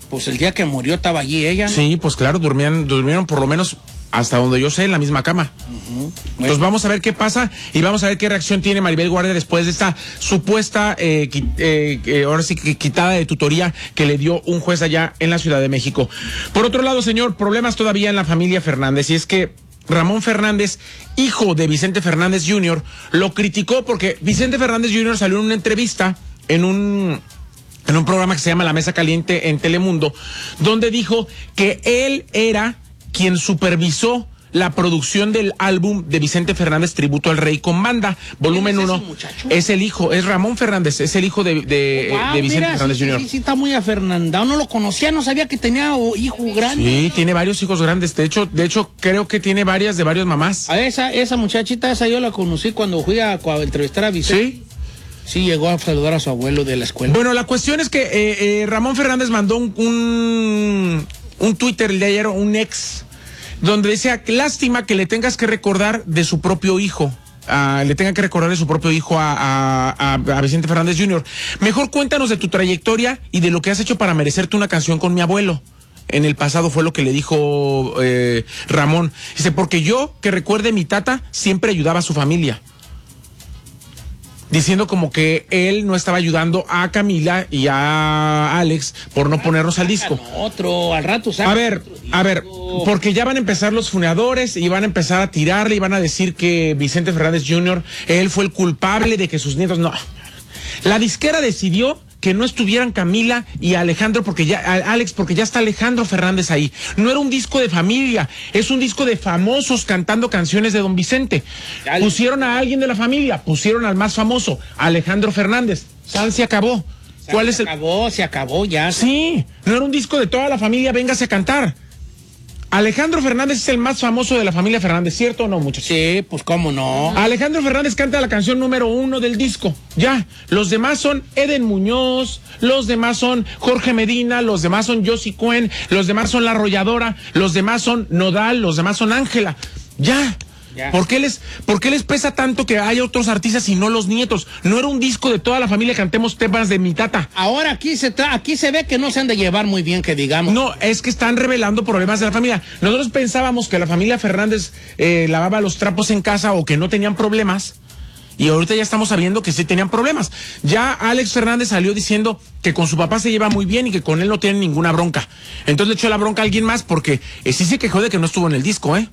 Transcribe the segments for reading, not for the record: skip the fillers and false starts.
Pues el día que murió estaba allí ella, ¿no? Sí, pues claro, durmieron por lo menos hasta donde yo sé, en la misma cama. Bueno. Entonces vamos a ver qué pasa y vamos a ver qué reacción tiene Maribel Guardia después de esta supuesta, ahora sí que quitada de tutoría que le dio un juez allá en la Ciudad de México. Por otro lado, señor, problemas todavía en la familia Fernández, y es que Ramón Fernández, hijo de Vicente Fernández Jr., lo criticó porque Vicente Fernández Jr. salió en una entrevista en un programa que se llama La Mesa Caliente en Telemundo, donde dijo que él era quien supervisó la producción del álbum de Vicente Fernández, Tributo al Rey con Banda, volumen 1. Es el hijo, es Ramón Fernández, es el hijo de Vicente Fernández Jr. Sí, está muy afernandado, no lo conocía, no sabía que tenía hijo grande. Sí, tiene varios hijos grandes, de hecho creo que tiene varias mamás. A esa muchachita, esa yo la conocí cuando fui a entrevistar a Vicente. Sí. Sí, llegó a saludar a su abuelo de la escuela. Bueno, la cuestión es que Ramón Fernández mandó un Twitter el de ayer, un ex, donde decía, lástima que le tengas que recordar de su propio hijo. Le tengan que recordar de su propio hijo a Vicente Fernández Jr. Mejor cuéntanos de tu trayectoria y de lo que has hecho para merecerte una canción con mi abuelo. En el pasado fue lo que le dijo Ramón. Dice, porque yo, que recuerde, mi tata siempre ayudaba a su familia. Diciendo como que él no estaba ayudando a Camila y a Alex por no ponernos al disco. Otro, al rato, ¿sabes? A ver, porque ya van a empezar los funeadores y van a empezar a tirarle y van a decir que Vicente Fernández Jr., él fue el culpable de que sus nietos no. La disquera decidió que no estuvieran Camila y Alejandro Alex, porque ya está Alejandro Fernández ahí. No era un disco de familia, es un disco de famosos cantando canciones de don Vicente. Pusieron a alguien de la familia, pusieron al más famoso, Alejandro Fernández. Se acabó. ¿Cuál es el...? Se acabó ya. Sí, no era un disco de toda la familia, véngase a cantar. Alejandro Fernández es el más famoso de la familia Fernández, ¿cierto o no, muchachos? Sí, pues cómo no. Alejandro Fernández canta la canción número 1 del disco, ya. Los demás son Eden Muñoz, los demás son Jorge Medina, los demás son Josie Cuen, los demás son La Arrolladora, los demás son Nodal, los demás son Ángela, ya. ¿Por qué les pesa tanto que haya otros artistas y no los nietos? No era un disco de toda la familia, cantemos temas de mi tata. Ahora aquí se ve que no se han de llevar muy bien, que digamos. No, es que están revelando problemas de la familia. Nosotros pensábamos que la familia Fernández lavaba los trapos en casa o que no tenían problemas. Y ahorita ya estamos sabiendo que sí tenían problemas. Ya Alex Fernández salió diciendo que con su papá se lleva muy bien y que con él no tienen ninguna bronca. Entonces le echó la bronca a alguien más porque sí se quejó de que no estuvo en el disco, ¿eh?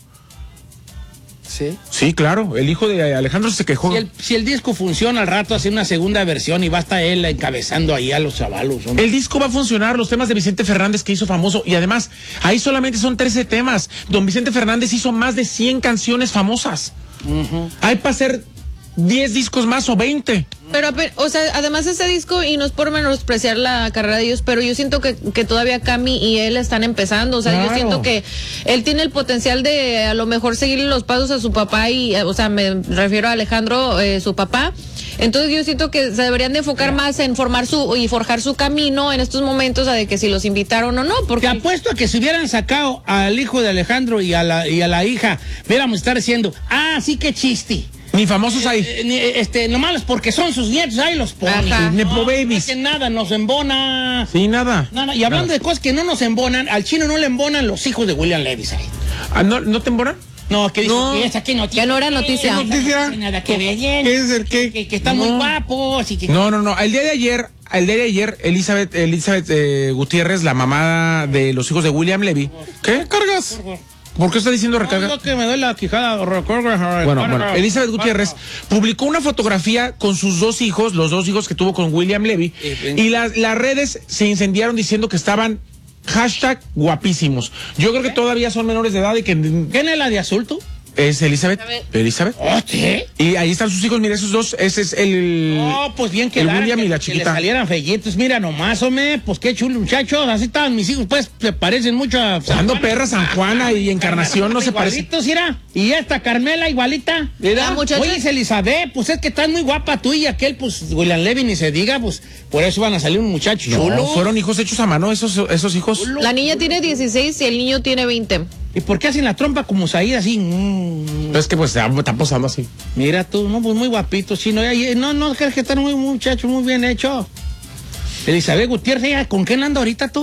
Sí. Sí, claro, el hijo de Alejandro se quejó. Si el disco funciona al rato, hace una segunda versión y va a estar él encabezando ahí a los chavalos. Hombre. El disco va a funcionar, los temas de Vicente Fernández que hizo famoso, y además, ahí solamente son 13 temas. Don Vicente Fernández hizo más de 100 canciones famosas. Hay para hacer 10 discos más o 20. Pero, o sea, además ese disco, y no es por menospreciar la carrera de ellos, pero yo siento que todavía Cami y él están empezando. O sea, claro. Yo siento que él tiene el potencial de a lo mejor seguirle los pasos a su papá y, o sea, me refiero a Alejandro, su papá. Entonces yo siento que se deberían de enfocar más en formar y forjar su camino en estos momentos, a de que si los invitaron o no. Porque te apuesto a que si hubieran sacado al hijo de Alejandro y a la hija, viéramos estar diciendo, sí, qué chiste. Ni famosos ahí. Nomás porque son sus nietos, ahí los ponen. Nepo babies. Que nada nos embona. Sí, nada. Y hablando de cosas que no nos embonan, al chino no le embonan los hijos de William Levy ahí. ¿No te embonan? No, que dice que esa que noticia. Ya no era noticia. Nada que ver. ¿Qué es el qué? Que están muy guapos. Y que... No. El día de ayer, Elizabeth Gutiérrez, la mamá de los hijos de William Levy. ¿Qué? ¿Cargas? ¿Por qué está diciendo recarga? No, que me doy la quijada. Bueno, Elizabeth Gutiérrez publicó una fotografía con sus dos hijos, los dos hijos que tuvo con William Levy, y las redes se incendiaron diciendo que estaban #guapísimos. Yo creo que todavía son menores de edad y que... ¿Quién es la de azul, tú? Es Elizabeth. ¿Sí? Y ahí están sus hijos, mira, esos dos, ese es el... pues bien el William y la chiquita. Que le salieran fellitos, mira nomás, hombre, pues qué chulo, muchachos, así estaban mis hijos, pues, se parecen mucho a... Dando perra, San Juana y Encarnación no se parecen. Mira, y esta Carmela igualita. Mira, muchachos. Oye, Elizabeth, pues es que estás muy guapa tú y aquel, pues, William Levy ni se diga, pues, por eso van a salir un muchacho chulo. No, fueron hijos hechos a mano esos hijos. Chulo. La niña tiene 16 y el niño tiene 20. ¿Y por qué hacen la trompa como Saíd así? Es que pues está posando así. Mira tú, no, pues muy guapito, sí, no crees que están muy muchacho, muy bien hecho. Elizabeth Gutiérrez, ¿con quién anda ahorita tú?